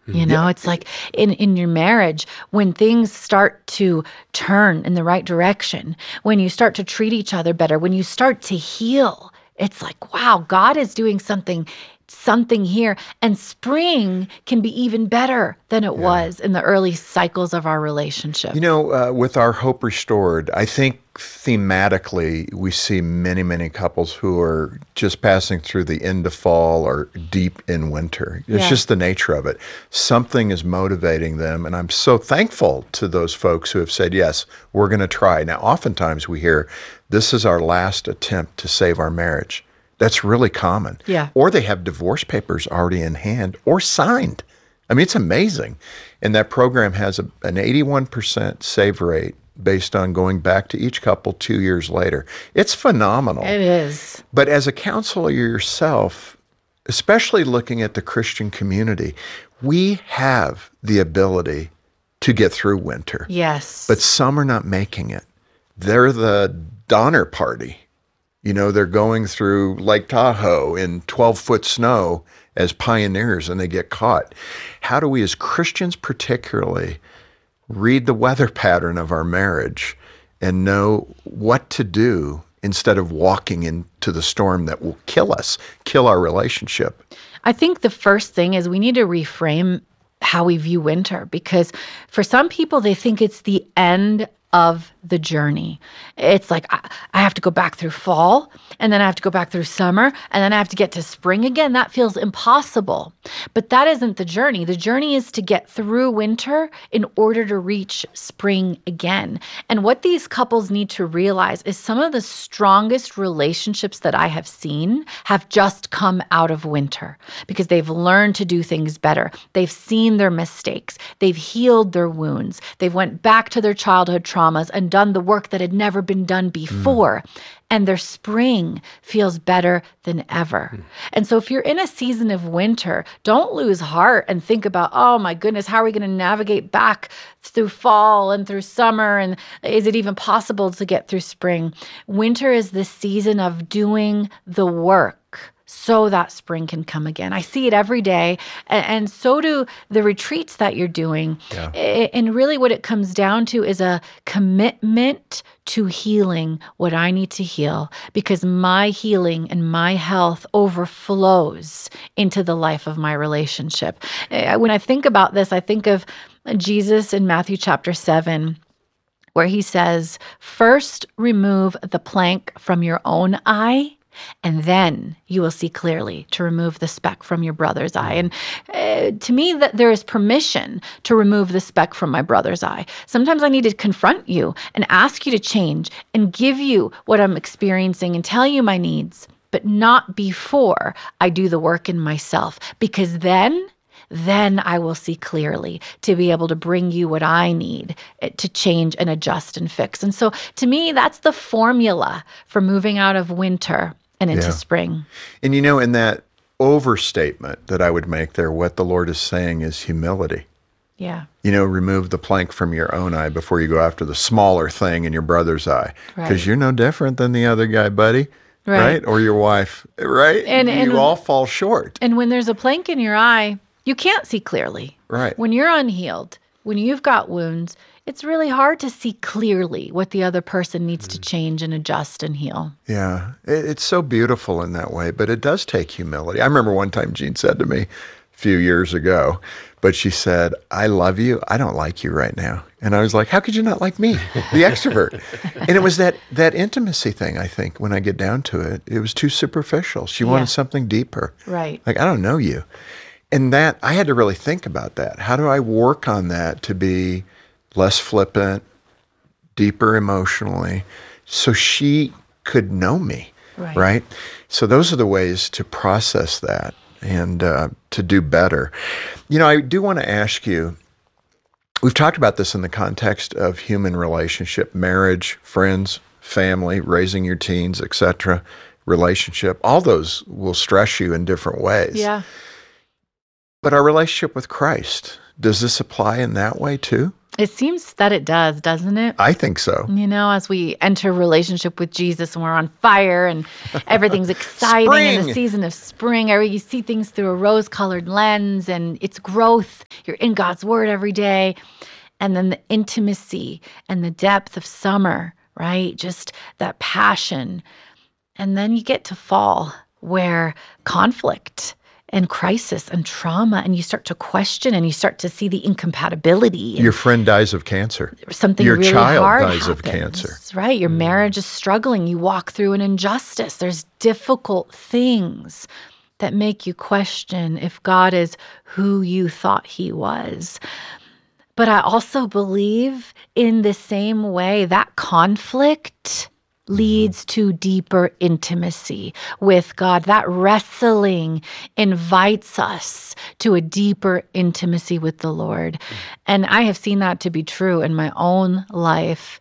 It's like in your marriage, when things start to turn in the right direction, when you start to treat each other better, when you start to heal, it's like, wow, God is doing something here. And spring can be even better than it was in the early cycles of our relationship. With our Hope Restored, I think thematically we see many, many couples who are just passing through the end of fall or deep in winter. It's just the nature of it. Something is motivating them. And I'm so thankful to those folks who have said, yes, we're going to try. Now, oftentimes we hear, this is our last attempt to save our marriage. That's really common. Yeah. Or they have divorce papers already in hand or signed. I mean, it's amazing. And that program has an 81% save rate based on going back to each couple 2 years later. It's phenomenal. It is. But as a counselor yourself, especially looking at the Christian community, we have the ability to get through winter. Yes. But some are not making it. They're the Donner Party. They're going through Lake Tahoe in 12-foot snow as pioneers, and they get caught. How do we as Christians particularly read the weather pattern of our marriage and know what to do instead of walking into the storm that will kill us, kill our relationship? I think the first thing is we need to reframe how we view winter, because for some people, they think it's the end of the journey. It's like, I have to go back through fall, and then I have to go back through summer, and then I have to get to spring again. That feels impossible. But that isn't the journey. The journey is to get through winter in order to reach spring again. And what these couples need to realize is some of the strongest relationships that I have seen have just come out of winter because they've learned to do things better. They've seen their mistakes. They've healed their wounds. They've went back to their childhood traumas and done the work that had never been done before. And their spring feels better than ever. And so if you're in a season of winter, don't lose heart and think about, oh my goodness, how are we going to navigate back through fall and through summer? And is it even possible to get through spring? Winter is the season of doing the work so that spring can come again. I see it every day, and so do the retreats that you're doing. Yeah. And really what it comes down to is a commitment to healing what I need to heal, because my healing and my health overflows into the life of my relationship. When I think about this, I think of Jesus in Matthew chapter 7, where he says, first remove the plank from your own eye, and then you will see clearly to remove the speck from your brother's eye. And to me, that there is permission to remove the speck from my brother's eye. Sometimes I need to confront you and ask you to change and give you what I'm experiencing and tell you my needs, but not before I do the work in myself, because then I will see clearly to be able to bring you what I need to change and adjust and fix. And so to me, that's the formula for moving out of winter and into spring. And in that overstatement that I would make there, what the Lord is saying is humility. Yeah. Remove the plank from your own eye before you go after the smaller thing in your brother's eye. Because you're no different than the other guy, buddy. Right? Or your wife, right? And you all fall short. And when there's a plank in your eye, you can't see clearly. Right. When you're unhealed, when you've got wounds, it's really hard to see clearly what the other person needs to change and adjust and heal. Yeah. It's so beautiful in that way, but it does take humility. I remember one time Jean said to me a few years ago, but she said, I love you. I don't like you right now. And I was like, how could you not like me, the extrovert? And it was that intimacy thing, I think, when I get down to it. It was too superficial. She wanted something deeper. Right. Like, I don't know you. And that, I had to really think about that. How do I work on that to be less flippant, deeper emotionally, so she could know me, right? So those are the ways to process that and to do better. I do want to ask you, we've talked about this in the context of human relationship, marriage, friends, family, raising your teens, etc., relationship. All those will stress you in different ways. Yeah. But our relationship with Christ, does this apply in that way too? It seems that it does, doesn't it? I think so. As we enter a relationship with Jesus and we're on fire and everything's exciting in the season of spring, you see things through a rose-colored lens and it's growth. You're in God's word every day. And then the intimacy and the depth of summer, right? Just that passion. And then you get to fall where conflict and crisis and trauma, and you start to question and you start to see the incompatibility. Your friend dies of cancer. Something Your really child hard dies happens, of cancer. Right? Your marriage is struggling. You walk through an injustice. There's difficult things that make you question if God is who you thought he was. But I also believe in the same way that conflict leads to deeper intimacy with God. That wrestling invites us to a deeper intimacy with the Lord. And I have seen that to be true in my own life.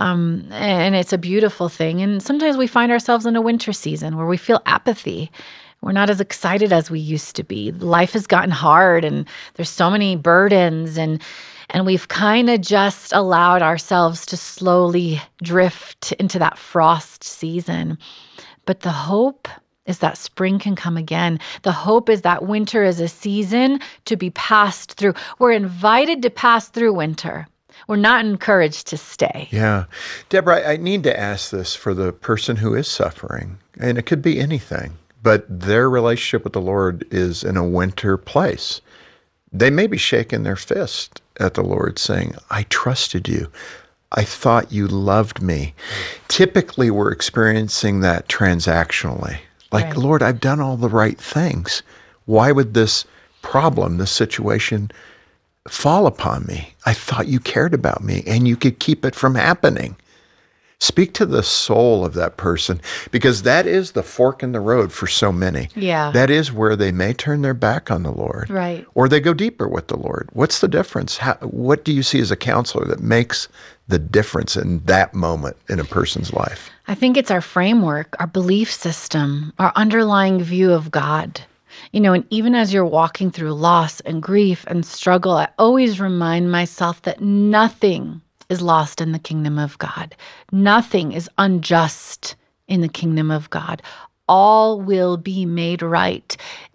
And it's a beautiful thing. And sometimes we find ourselves in a winter season where we feel apathy. We're not as excited as we used to be. Life has gotten hard and there's so many burdens and we've kind of just allowed ourselves to slowly drift into that frost season. But the hope is that spring can come again. The hope is that winter is a season to be passed through. We're invited to pass through winter. We're not encouraged to stay. Yeah. Deborah, I need to ask this for the person who is suffering, and it could be anything, but their relationship with the Lord is in a winter place. They may be shaking their fist at the Lord saying, I trusted you. I thought you loved me. Typically, we're experiencing that transactionally. Like, Right. Lord, I've done all the right things. Why would this problem, this situation fall upon me? I thought you cared about me and you could keep it from happening. Speak to the soul of that person, because that is the fork in the road for so many. Yeah. That is where they may turn their back on the Lord. Right. Or they go deeper with the Lord. What's the difference? What do you see as a counselor that makes the difference in that moment in a person's life? I think it's our framework, our belief system, our underlying view of God. And even as you're walking through loss and grief and struggle, I always remind myself that nothing is lost in the kingdom of God. Nothing is unjust in the kingdom of God. All will be made right.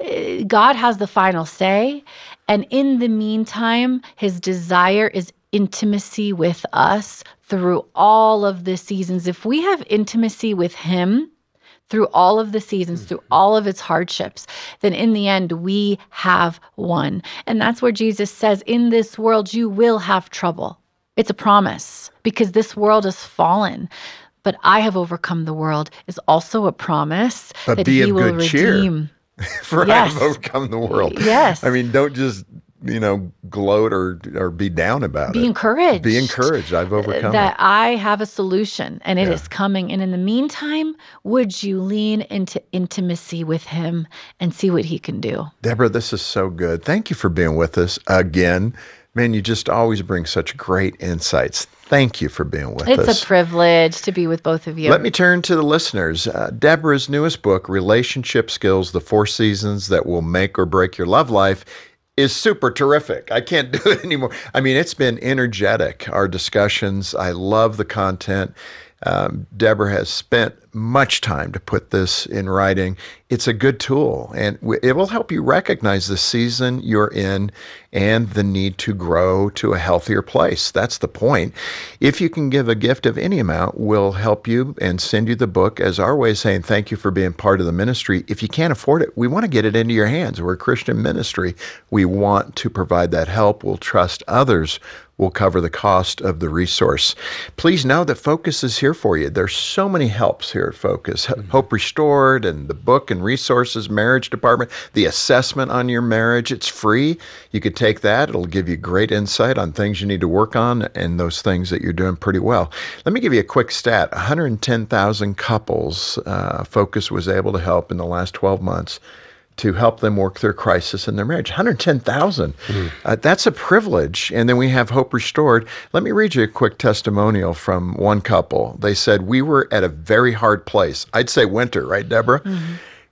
God has the final say. And in the meantime, his desire is intimacy with us through all of the seasons. If we have intimacy with him through all of the seasons, through all of its hardships, then in the end, we have won. And that's where Jesus says, in this world, you will have trouble. It's a promise, because this world is fallen. But I have overcome the world is also a promise But that be he of will good cheer. redeem. For I Yes. have overcome the world. Yes. I mean, don't just, gloat or be down about it. Be encouraged. Be encouraged. I've overcome that it. I have a solution and it Yeah. is coming. And in the meantime, would you lean into intimacy with him and see what he can do? Deborah, this is so good. Thank you for being with us again. Man, you just always bring such great insights. Thank you for being with us. It's a privilege to be with both of you. Let me turn to the listeners. Deborah's newest book, Relationship Skills, The 4 Seasons That Will Make or Break Your Love Life, is super terrific. I can't do it anymore. I mean, it's been energetic, our discussions. I love the content. Deborah has spent much time to put this in writing. It's a good tool, and it will help you recognize the season you're in and the need to grow to a healthier place. That's the point. If you can give a gift of any amount, we'll help you and send you the book as our way of saying thank you for being part of the ministry. If you can't afford it, we want to get it into your hands. We're a Christian ministry. We want to provide that help. We'll trust others will cover the cost of the resource. Please know that Focus is here for you. There's so many helps here at Focus. Hope Restored and the book and resources, marriage department, the assessment on your marriage. It's free. You could take that. It'll give you great insight on things you need to work on and those things that you're doing pretty well. Let me give you a quick stat. 110,000 couples Focus was able to help in the last 12 months to help them work through a crisis in their marriage. 110,000. That's a privilege. And then we have Hope Restored. Let me read you a quick testimonial from one couple. They said, we were at a very hard place. I'd say winter, right, Deborah?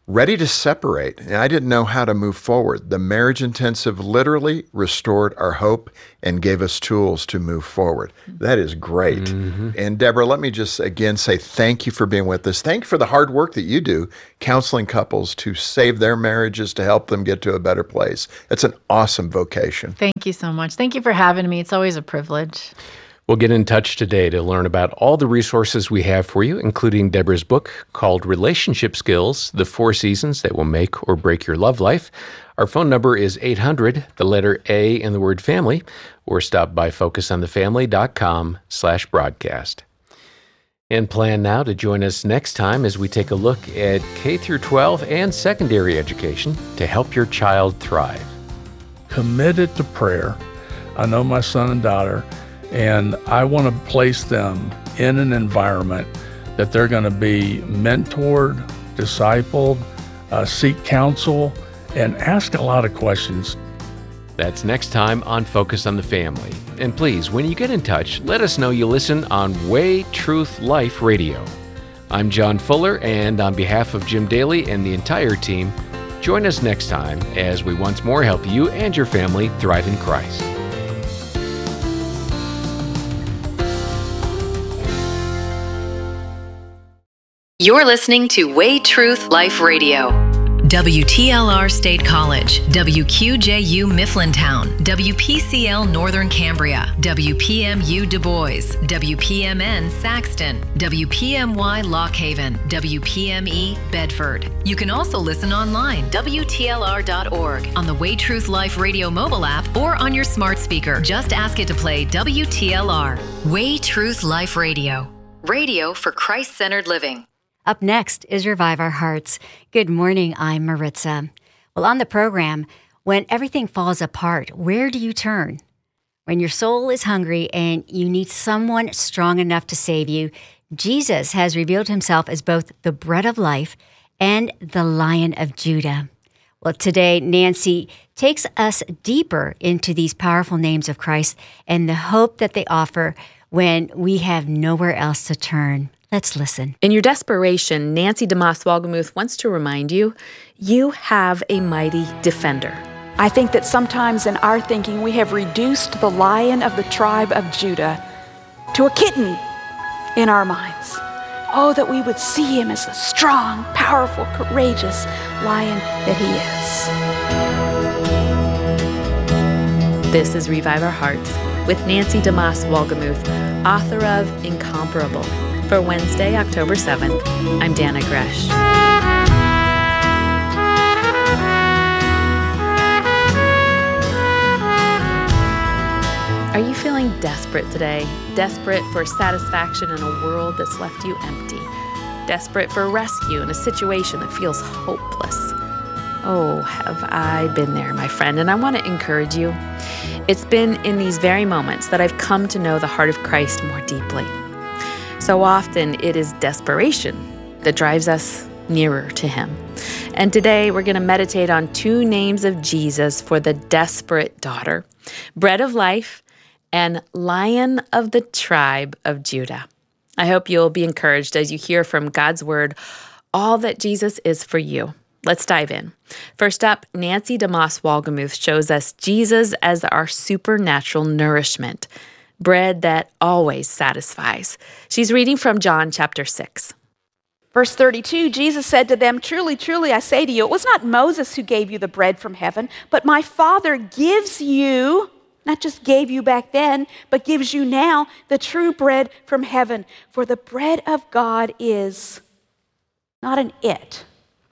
ready to separate. And I didn't know how to move forward. The marriage intensive literally restored our hope and gave us tools to move forward. That is great. And Deborah, let me just again say thank you for being with us. Thank you for the hard work that you do counseling couples to save their marriages, to help them get to a better place. It's an awesome vocation. Thank you so much. Thank you for having me. It's always a privilege. We'll get in touch today to learn about all the resources we have for you, including Deborah's book called Relationship Skills, The 4 Seasons That Will Make or Break Your Love Life. Our phone number is 800, the letter A in the word family, or stop by focusonthefamily.com/broadcast. And plan now to join us next time as we take a look at K through 12 and secondary education to help your child thrive. Committed to prayer. I know my son and daughter, and I want to place them in an environment that they're going to be mentored, discipled, seek counsel, and ask a lot of questions. That's next time on Focus on the Family. And please, when you get in touch, let us know you listen on Way Truth Life Radio. I'm John Fuller, and on behalf of Jim Daly and the entire team, join us next time as we once more help you and your family thrive in Christ. You're listening to Way Truth Life Radio. WTLR State College, WQJU Mifflintown, WPCL Northern Cambria, WPMU Du Bois, WPMN Saxton, WPMY Lock Haven, WPME Bedford. You can also listen online, WTLR.org, on the Way Truth Life Radio mobile app, or on your smart speaker. Just ask it to play WTLR. Way Truth Life Radio. Radio for Christ-centered living. Up next is Revive Our Hearts. Good morning, I'm Maritza. Well, on the program, when everything falls apart, where do you turn? When your soul is hungry and you need someone strong enough to save you, Jesus has revealed himself as both the bread of life and the Lion of Judah. Well, today, Nancy takes us deeper into these powerful names of Christ and the hope that they offer when we have nowhere else to turn. Let's listen. In your desperation, Nancy DeMoss Wolgemuth wants to remind you, you have a mighty defender. I think that sometimes in our thinking, we have reduced the Lion of the tribe of Judah to a kitten in our minds. Oh, that we would see him as the strong, powerful, courageous lion that he is. This is Revive Our Hearts with Nancy DeMoss Wolgemuth, author of Incomparable. For Wednesday, October 7th, I'm Dana Gresh. Are you feeling desperate today? Desperate for satisfaction in a world that's left you empty? Desperate for rescue in a situation that feels hopeless? Oh, have I been there, my friend, and I want to encourage you. It's been in these very moments that I've come to know the heart of Christ more deeply. So often it is desperation that drives us nearer to him. And today we're going to meditate on 2 names of Jesus for the desperate daughter, Bread of Life and Lion of the Tribe of Judah. I hope you'll be encouraged as you hear from God's word all that Jesus is for you. Let's dive in. First up, Nancy DeMoss Wolgemuth shows us Jesus as our supernatural nourishment, bread that always satisfies. She's reading from John chapter 6. Verse 32, Jesus said to them, "Truly, truly, I say to you, it was not Moses who gave you the bread from heaven, but my Father gives you," not just gave you back then, but gives you now the true bread from heaven. For the bread of God is not an it,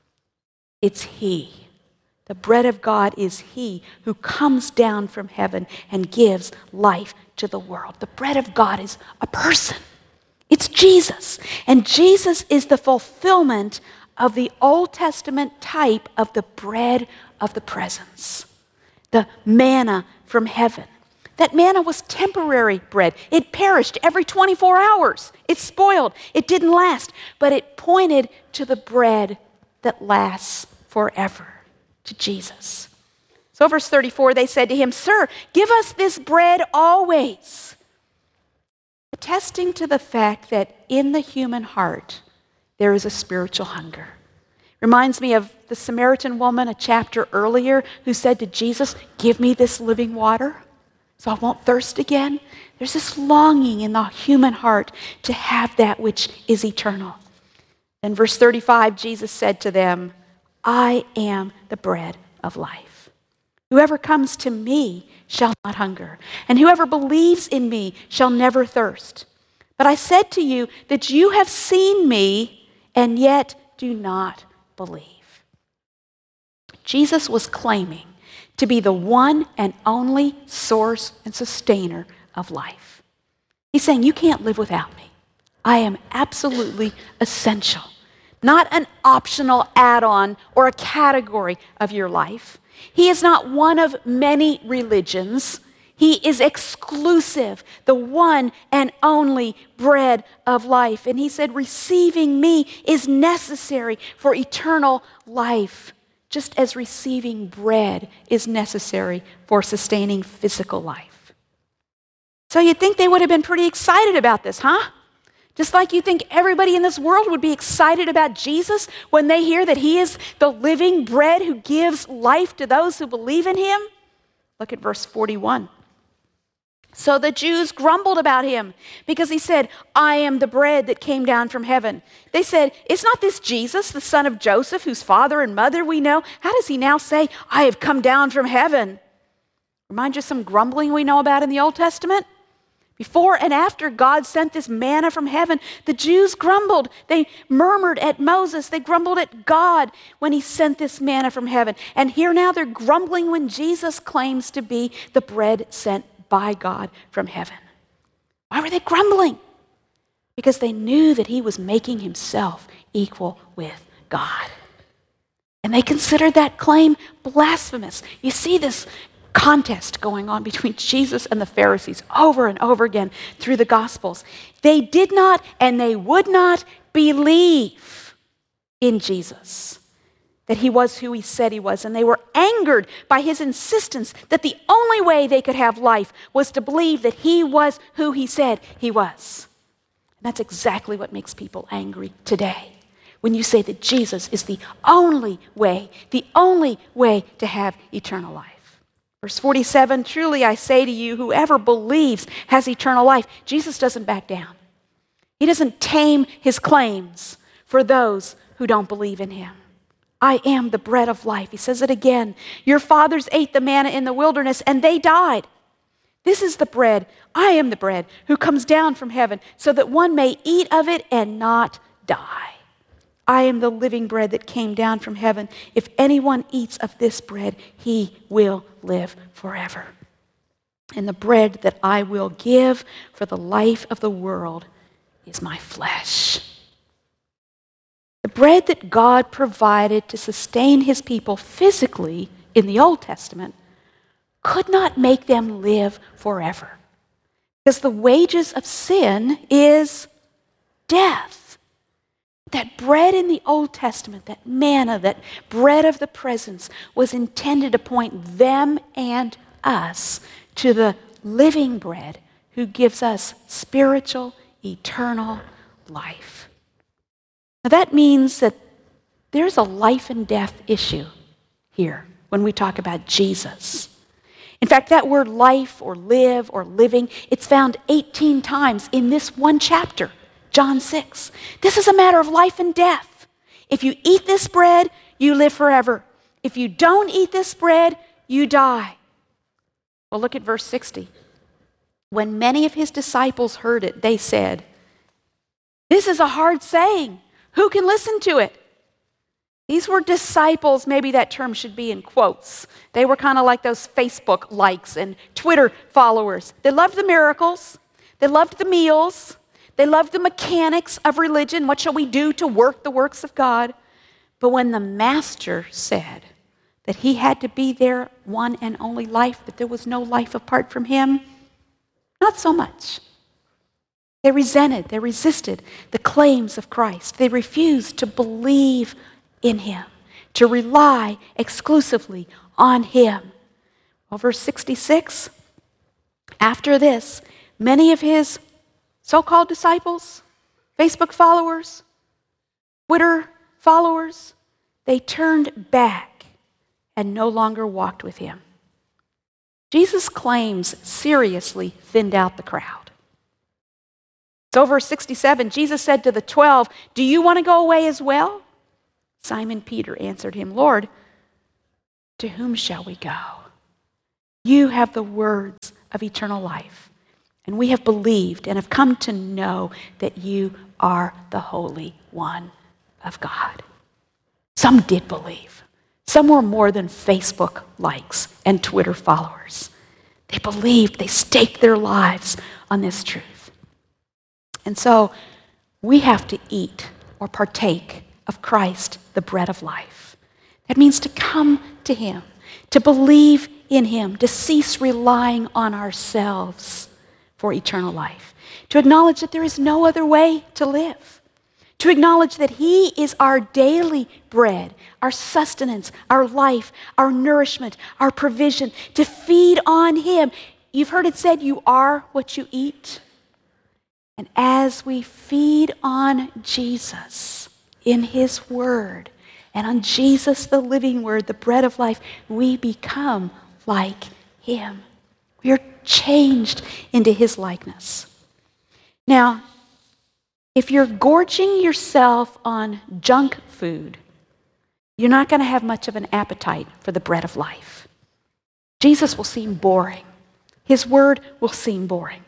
it's he. The bread of God is he who comes down from heaven and gives life to the world. The bread of God is a person. It's Jesus. And Jesus is the fulfillment of the Old Testament type of the bread of the presence, the manna from heaven. That manna was temporary bread. It perished every 24 hours. It spoiled. It didn't last. But it pointed to the bread that lasts forever, to Jesus. So verse 34, they said to him, "Sir, give us this bread always." Attesting to the fact that in the human heart, there is a spiritual hunger. Reminds me of the Samaritan woman a chapter earlier who said to Jesus, "Give me this living water so I won't thirst again." There's this longing in the human heart to have that which is eternal. In verse 35, Jesus said to them, "I am the bread of life. Whoever comes to me shall not hunger, and whoever believes in me shall never thirst. But I said to you that you have seen me, and yet do not believe." Jesus was claiming to be the one and only source and sustainer of life. He's saying, you can't live without me. I am absolutely essential, not an optional add-on or a category of your life. He is not one of many religions. He is exclusive, the one and only bread of life. And he said, receiving me is necessary for eternal life, just as receiving bread is necessary for sustaining physical life. So you'd think they would have been pretty excited about this, huh? Just like you think everybody in this world would be excited about Jesus when they hear that he is the living bread who gives life to those who believe in him. Look at verse 41. So the Jews grumbled about him because he said, "I am the bread that came down from heaven." They said, "Is not this Jesus, the son of Joseph, whose father and mother we know? How does he now say, 'I have come down from heaven'?" Remind you of some grumbling we know about in the Old Testament? Before and after God sent this manna from heaven, the Jews grumbled. They murmured at Moses. They grumbled at God when he sent this manna from heaven. And here now they're grumbling when Jesus claims to be the bread sent by God from heaven. Why were they grumbling? Because they knew that he was making himself equal with God. And they considered that claim blasphemous. You see this contest going on between Jesus and the Pharisees over and over again through the Gospels. They did not and they would not believe in Jesus, that he was who he said he was, and they were angered by his insistence that the only way they could have life was to believe that he was who he said he was. And that's exactly what makes people angry today, when you say that Jesus is the only way to have eternal life. Verse 47, "Truly I say to you, whoever believes has eternal life." Jesus doesn't back down. He doesn't tame his claims for those who don't believe in him. "I am the bread of life." He says it again. "Your fathers ate the manna in the wilderness and they died. This is the bread, I am the bread, who comes down from heaven so that one may eat of it and not die. I am the living bread that came down from heaven. If anyone eats of this bread, he will live forever. And the bread that I will give for the life of the world is my flesh." The bread that God provided to sustain his people physically in the Old Testament could not make them live forever, because the wages of sin is death. That bread in the Old Testament, that manna, that bread of the presence, was intended to point them and us to the living bread who gives us spiritual, eternal life. Now that means that there's a life and death issue here when we talk about Jesus. In fact, that word life or live or living, it's found 18 times in this one chapter. John 6. This is a matter of life and death. If you eat this bread, you live forever. If you don't eat this bread, you die. Well, look at verse 60. When many of his disciples heard it, they said, "This is a hard saying. Who can listen to it?" These were disciples. Maybe that term should be in quotes. They were kind of like those Facebook likes and Twitter followers. They loved the miracles. They loved the meals. They loved the mechanics of religion. What shall we do to work the works of God? But when the master said that he had to be their one and only life, that there was no life apart from him, not so much. They resented, they resisted the claims of Christ. They refused to believe in him, to rely exclusively on him. Well, verse 66, after this, many of his so-called disciples, Facebook followers, Twitter followers, they turned back and no longer walked with him. Jesus' claims seriously thinned out the crowd. So verse 67, Jesus said to the 12, "Do you want to go away as well?" Simon Peter answered him, "Lord, to whom shall we go? You have the words of eternal life, and we have believed and have come to know that you are the Holy One of God." Some did believe. Some were more than Facebook likes and Twitter followers. They believed, they staked their lives on this truth. And so we have to eat or partake of Christ, the bread of life. That means to come to him, to believe in him, to cease relying on ourselves for eternal life, to acknowledge that there is no other way to live, to acknowledge that he is our daily bread, our sustenance, our life, our nourishment, our provision, to feed on him. You've heard it said, you are what you eat. And as we feed on Jesus in his word, and on Jesus, the living word, the bread of life, we become like him. We are changed into his likeness. Now, if you're gorging yourself on junk food, you're not going to have much of an appetite for the bread of life. Jesus will seem boring. His word will seem boring.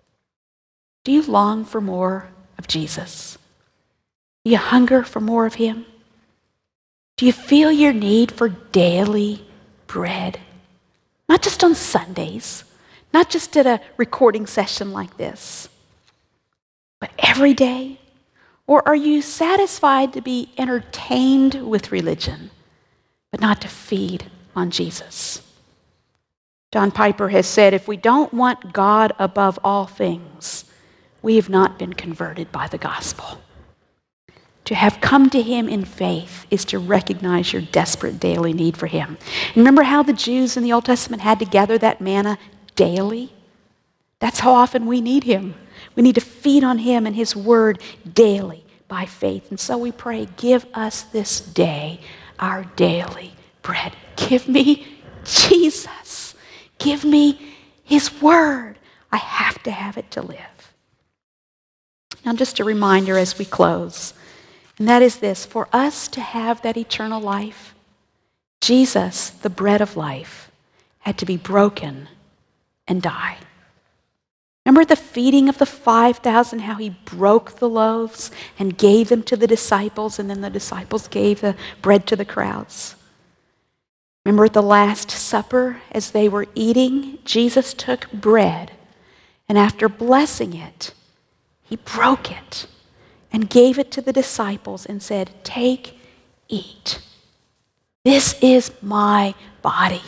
Do you long for more of Jesus? Do you hunger for more of him? Do you feel your need for daily bread? Not just on Sundays, not just at a recording session like this, but every day? Or are you satisfied to be entertained with religion, but not to feed on Jesus? John Piper has said, if we don't want God above all things, we have not been converted by the gospel. To have come to him in faith is to recognize your desperate daily need for him. Remember how the Jews in the Old Testament had to gather that manna daily? That's how often we need him. We need to feed on him and his word daily by faith. And so we pray, give us this day our daily bread. Give me Jesus. Give me his word. I have to have it to live. Now, just a reminder as we close, and that is this: for us to have that eternal life, Jesus, the bread of life, had to be broken and die. Remember the feeding of the 5,000, how he broke the loaves and gave them to the disciples, and then the disciples gave the bread to the crowds? Remember at the Last Supper, as they were eating, Jesus took bread, and after blessing it, he broke it and gave it to the disciples and said, "Take, eat. This is my body."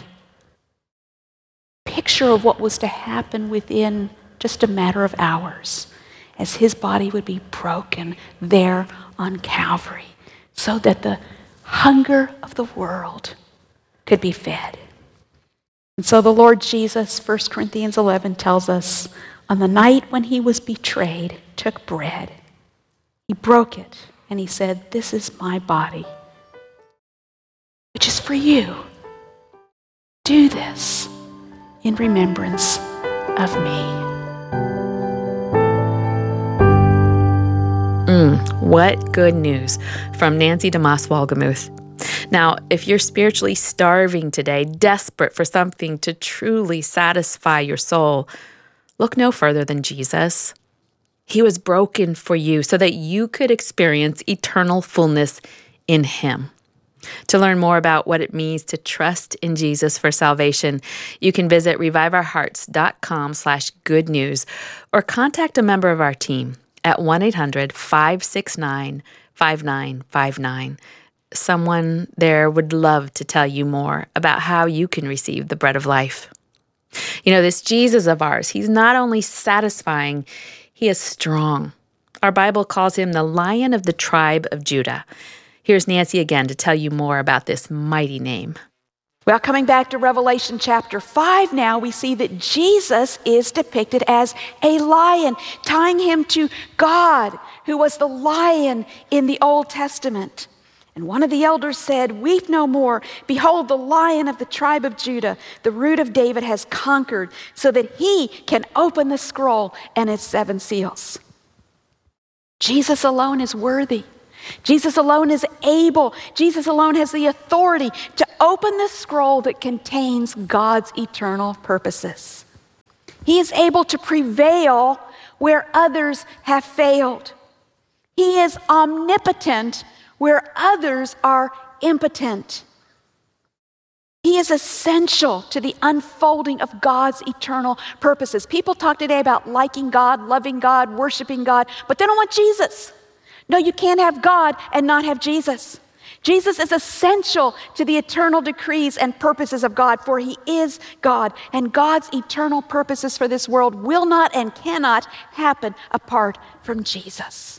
Picture of what was to happen within just a matter of hours as his body would be broken there on Calvary so that the hunger of the world could be fed. And so the Lord Jesus, 1 Corinthians 11 tells us, on the night when he was betrayed, took bread. He broke it and he said, "This is my body, which is for you. Do this in remembrance of me." What good news from Nancy DeMoss Wolgemuth. Now, if you're spiritually starving today, desperate for something to truly satisfy your soul, look no further than Jesus. He was broken for you so that you could experience eternal fullness in him. To learn more about what it means to trust in Jesus for salvation, you can visit reviveourhearts.com/good news or contact a member of our team at 1-800-569-5959. Someone there would love to tell you more about how you can receive the bread of life. You know, this Jesus of ours, he's not only satisfying, he is strong. Our Bible calls him the Lion of the tribe of Judah. Here's Nancy again to tell you more about this mighty name. Well, coming back to Revelation chapter 5 now, we see that Jesus is depicted as a lion, tying him to God, who was the lion in the Old Testament. And one of the elders said, "Weep no more. Behold, the Lion of the tribe of Judah, the root of David, has conquered, so that he can open the scroll and its 7 seals." Jesus alone is worthy. Jesus alone is able. Jesus alone has the authority to open the scroll that contains God's eternal purposes. He is able to prevail where others have failed. He is omnipotent where others are impotent. He is essential to the unfolding of God's eternal purposes. People talk today about liking God, loving God, worshiping God, but they don't want Jesus. No, you can't have God and not have Jesus. Jesus is essential to the eternal decrees and purposes of God, for he is God, and God's eternal purposes for this world will not and cannot happen apart from Jesus.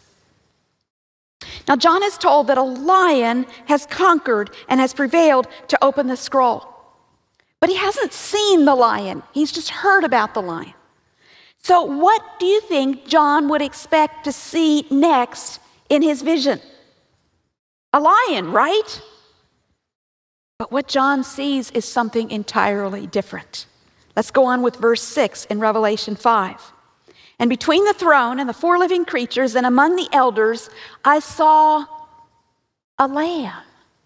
Now, John is told that a lion has conquered and has prevailed to open the scroll. But he hasn't seen the lion. He's just heard about the lion. So what do you think John would expect to see next in his vision? A lion, right? But what John sees is something entirely different. Let's go on with verse 6 in Revelation 5. "And between the throne and the 4 living creatures and among the elders, I saw a lamb."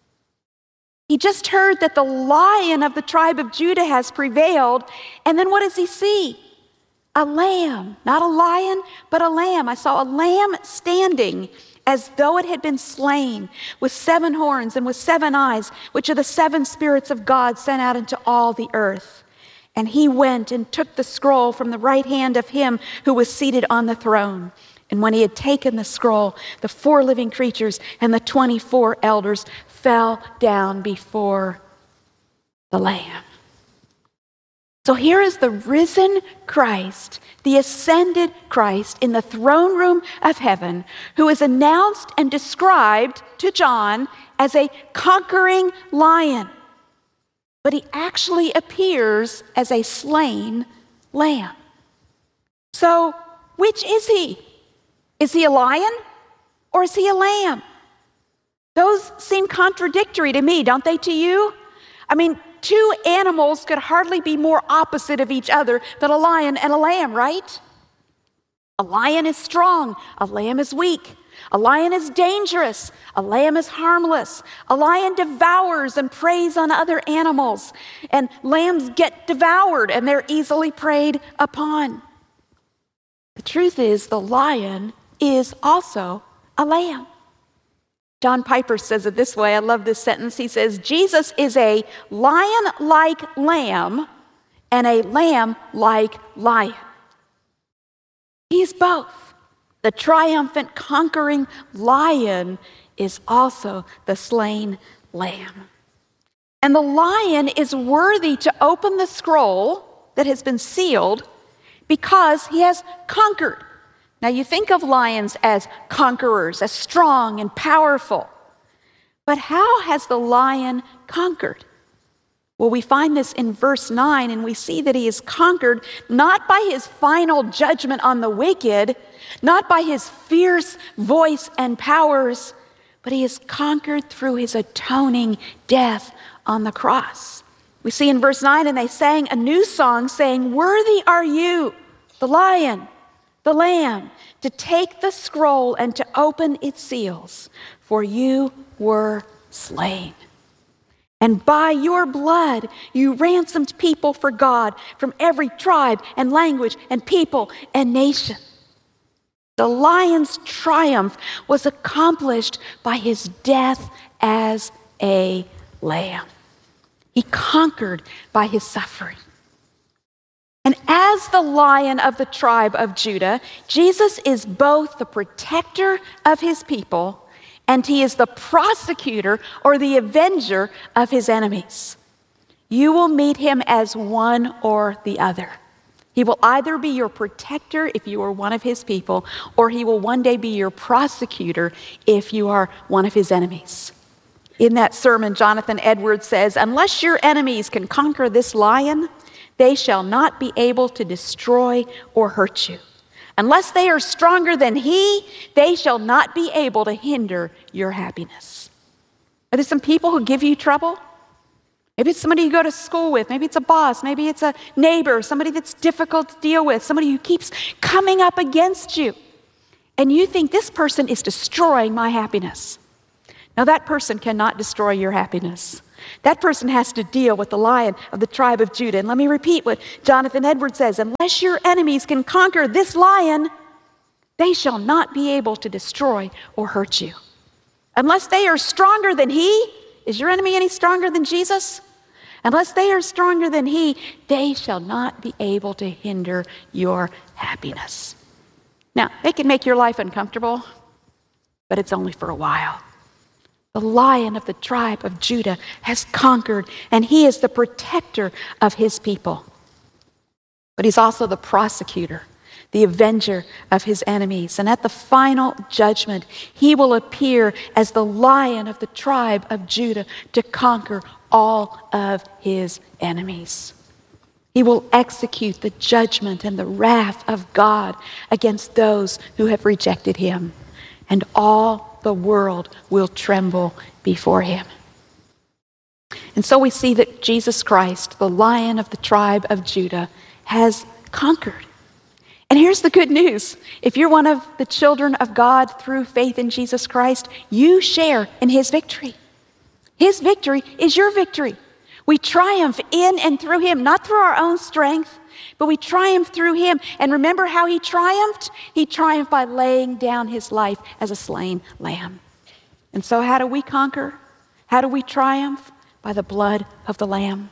He just heard that the Lion of the tribe of Judah has prevailed. And then what does he see? A lamb. Not a lion, but a lamb. I saw a lamb standing as though it had been slain, with 7 horns and with 7 eyes, which are the 7 spirits of God sent out into all the earth. And he went and took the scroll from the right hand of him who was seated on the throne. And when he had taken the scroll, the 4 living creatures and the 24 elders fell down before the Lamb. So here is the risen Christ, the ascended Christ in the throne room of heaven, who is announced and described to John as a conquering lion. But he actually appears as a slain lamb. So, which is he? Is he a lion or is he a lamb? Those seem contradictory to me, don't they to you? I mean, 2 animals could hardly be more opposite of each other than a lion and a lamb, right? A lion is strong, a lamb is weak. A lion is dangerous, a lamb is harmless. A lion devours and preys on other animals, and lambs get devoured and they're easily preyed upon. The truth is, the lion is also a lamb. John Piper says it this way. I love this sentence. He says, "Jesus is a lion-like lamb and a lamb-like lion." He is both. The triumphant, conquering lion is also the slain lamb. And the lion is worthy to open the scroll that has been sealed because he has conquered. Now, you think of lions as conquerors, as strong and powerful. But how has the lion conquered? Well, we find this in verse 9, and we see that he is conquered not by his final judgment on the wicked, not by his fierce voice and powers, but he is conquered through his atoning death on the cross. We see in verse 9, "And they sang a new song, saying, 'Worthy are you, the lion, the lamb, to take the scroll and to open its seals, for you were slain. And by your blood you ransomed people for God from every tribe and language and people and nation.'" The lion's triumph was accomplished by his death as a lamb. He conquered by his suffering. And as the Lion of the tribe of Judah, Jesus is both the protector of his people and he is the prosecutor or the avenger of his enemies. You will meet him as one or the other. He will either be your protector if you are one of his people, or he will one day be your prosecutor if you are one of his enemies. In that sermon, Jonathan Edwards says, "Unless your enemies can conquer this lion, they shall not be able to destroy or hurt you. Unless they are stronger than he, they shall not be able to hinder your happiness." Are there some people who give you trouble? Maybe it's somebody you go to school with. Maybe it's a boss. Maybe it's a neighbor, somebody that's difficult to deal with, somebody who keeps coming up against you. And you think this person is destroying my happiness. Now, that person cannot destroy your happiness. That person has to deal with the Lion of the tribe of Judah. And let me repeat what Jonathan Edwards says. Unless your enemies can conquer this lion, they shall not be able to destroy or hurt you. Unless they are stronger than he. Is your enemy any stronger than Jesus? Unless they are stronger than he, they shall not be able to hinder your happiness. Now, they can make your life uncomfortable, but it's only for a while. The Lion of the tribe of Judah has conquered, and he is the protector of his people. But he's also the prosecutor, the avenger of his enemies. And at the final judgment, he will appear as the Lion of the tribe of Judah to conquer all of his enemies. He will execute the judgment and the wrath of God against those who have rejected him. And all the world will tremble before him. And so we see that Jesus Christ, the Lion of the tribe of Judah, has conquered. And here's the good news. If you're one of the children of God through faith in Jesus Christ, you share in his victory. His victory is your victory. We triumph in and through him, not through our own strength, but we triumph through him. And remember how he triumphed? He triumphed by laying down his life as a slain lamb. And so how do we conquer? How do we triumph? By the blood of the Lamb.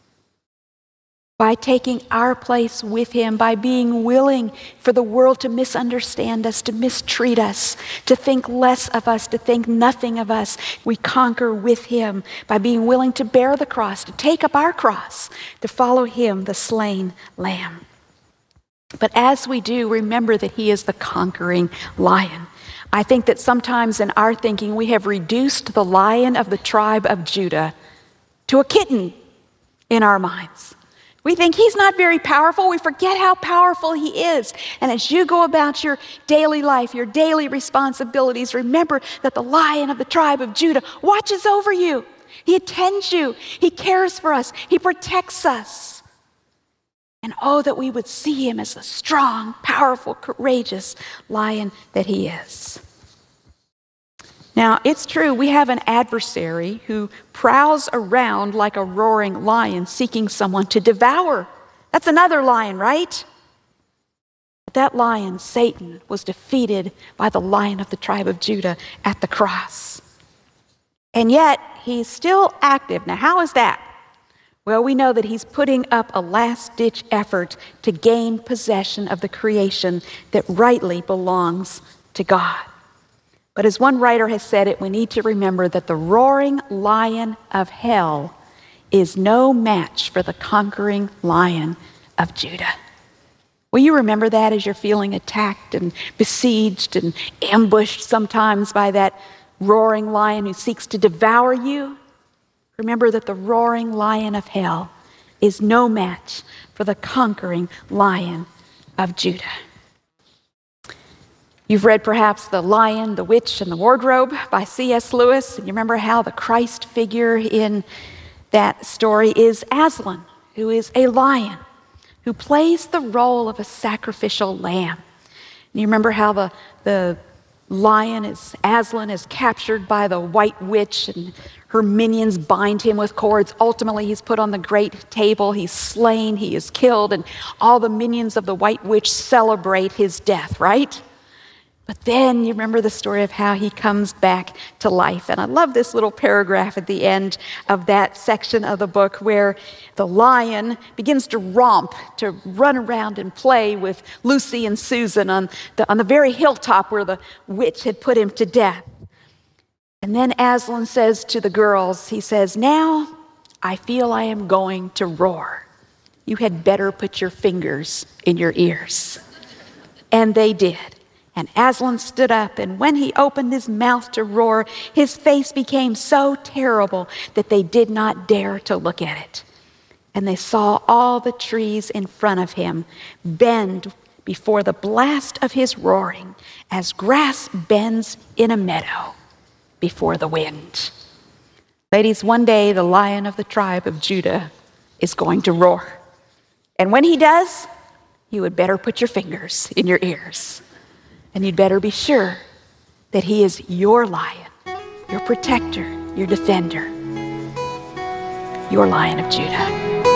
By taking our place with him, by being willing for the world to misunderstand us, to mistreat us, to think less of us, to think nothing of us. We conquer with him by being willing to bear the cross, to take up our cross, to follow him, the slain lamb. But as we do, remember that he is the conquering lion. I think that sometimes in our thinking, we have reduced the Lion of the tribe of Judah to a kitten in our minds. We think he's not very powerful. We forget how powerful he is. And as you go about your daily life, your daily responsibilities, remember that the Lion of the tribe of Judah watches over you. He attends you. He cares for us. He protects us. And oh, that we would see him as the strong, powerful, courageous lion that he is. Now, it's true, we have an adversary who prowls around like a roaring lion seeking someone to devour. That's another lion, right? But that lion, Satan, was defeated by the Lion of the tribe of Judah at the cross. And yet, he's still active. Now, how is that? Well, we know that he's putting up a last-ditch effort to gain possession of the creation that rightly belongs to God. But as one writer has said it, we need to remember that the roaring lion of hell is no match for the conquering Lion of Judah. Will you remember that as you're feeling attacked and besieged and ambushed sometimes by that roaring lion who seeks to devour you? Remember that the roaring lion of hell is no match for the conquering Lion of Judah. You've read perhaps The Lion, the Witch, and the Wardrobe by C.S. Lewis. And you remember how the Christ figure in that story is Aslan, who is a lion, who plays the role of a sacrificial lamb. And you remember how the lion, Aslan, is captured by the White Witch, and her minions bind him with cords. Ultimately, he's put on the great table. He's slain. He is killed. And all the minions of the White Witch celebrate his death, right? But then you remember the story of how he comes back to life. And I love this little paragraph at the end of that section of the book where the lion begins to romp, to run around and play with Lucy and Susan on the very hilltop where the witch had put him to death. And then Aslan says to the girls, he says, "Now I feel I am going to roar. You had better put your fingers in your ears." And they did. And Aslan stood up, and when he opened his mouth to roar, his face became so terrible that they did not dare to look at it. And they saw all the trees in front of him bend before the blast of his roaring, as grass bends in a meadow before the wind. Ladies, one day the Lion of the tribe of Judah is going to roar. And when he does, you would better put your fingers in your ears. And you'd better be sure that he is your lion, your protector, your defender, your Lion of Judah.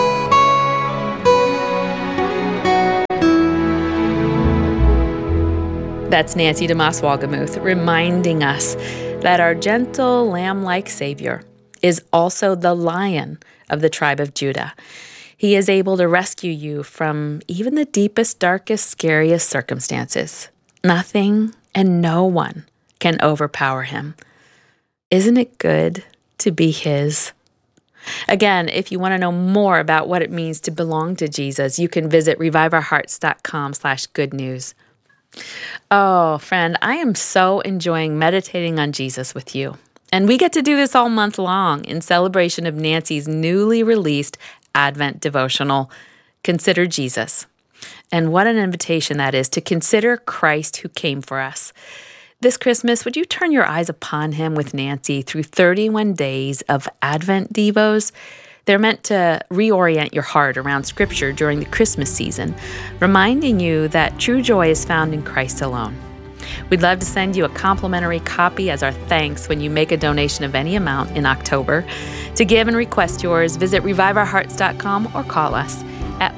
That's Nancy DeMoss Wolgemuth reminding us that our gentle, lamb-like Savior is also the Lion of the tribe of Judah. He is able to rescue you from even the deepest, darkest, scariest circumstances. Nothing and no one can overpower him. Isn't it good to be his? Again, if you want to know more about what it means to belong to Jesus, you can visit reviveourhearts.com/good news. Oh, friend, I am so enjoying meditating on Jesus with you. And we get to do this all month long in celebration of Nancy's newly released Advent devotional, Consider Jesus. And what an invitation that is to consider Christ who came for us. This Christmas, would you turn your eyes upon him with Nancy through 31 days of Advent Devos? They're meant to reorient your heart around Scripture during the Christmas season, reminding you that true joy is found in Christ alone. We'd love to send you a complimentary copy as our thanks when you make a donation of any amount in October. To give and request yours, visit reviveourhearts.com or call us at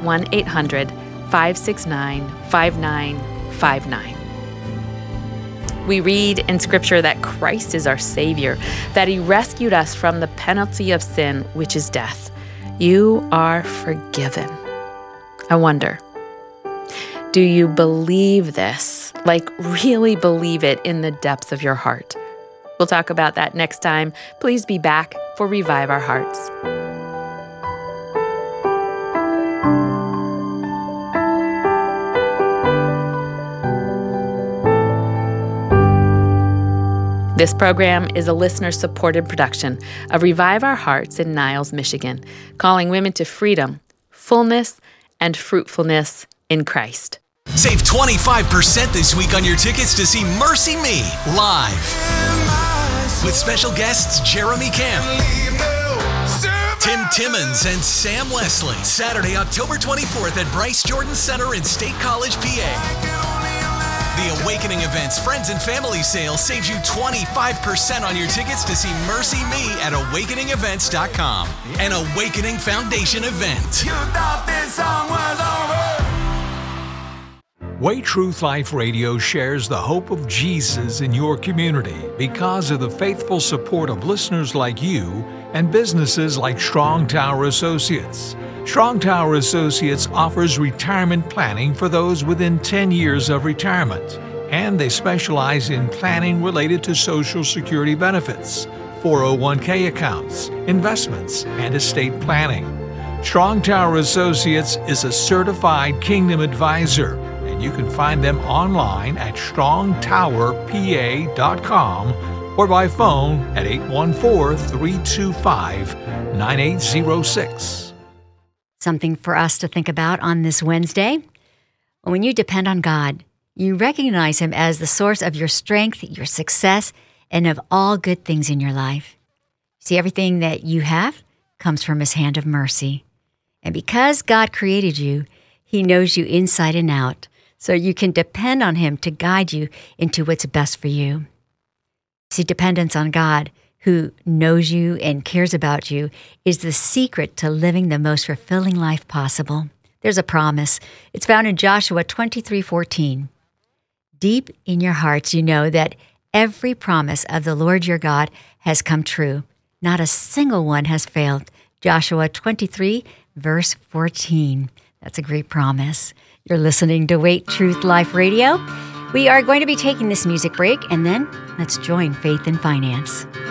1-800-569-5959. We read in Scripture that Christ is our Savior, that he rescued us from the penalty of sin, which is death. You are forgiven. I wonder, do you believe this? Like, really believe it in the depths of your heart? We'll talk about that next time. Please be back for Revive Our Hearts. This program is a listener-supported production of Revive Our Hearts in Niles, Michigan, calling women to freedom, fullness, and fruitfulness in Christ. Save 25% this week on your tickets to see Mercy Me live with special guests Jeremy Camp, Tim Timmons, and Sam Leslie. Saturday, October 24th at Bryce Jordan Center in State College, PA. The Awakening Events Friends and Family Sale saves you 25% on your tickets to see Mercy Me at awakeningevents.com. An Awakening Foundation event. You thought this song was over. Way Truth Life Radio shares the hope of Jesus in your community because of the faithful support of listeners like you and businesses like Strong Tower Associates. Strong Tower Associates offers retirement planning for those within 10 years of retirement, and they specialize in planning related to Social Security benefits, 401k accounts, investments, and estate planning. Strong Tower Associates is a certified Kingdom advisor, and you can find them online at strongtowerpa.com or by phone at 814-325-9806. Something for us to think about on this Wednesday. When you depend on God, you recognize him as the source of your strength, your success, and of all good things in your life. See, everything that you have comes from his hand of mercy. And because God created you, he knows you inside and out, so you can depend on him to guide you into what's best for you. See, dependence on God, who knows you and cares about you, is the secret to living the most fulfilling life possible. There's a promise. It's found in Joshua 23:14. Deep in your hearts, you know that every promise of the Lord your God has come true. Not a single one has failed. Joshua 23, verse 14. That's a great promise. You're listening to Way Truth Life Radio. We are going to be taking this music break, and then let's join Faith and Finance.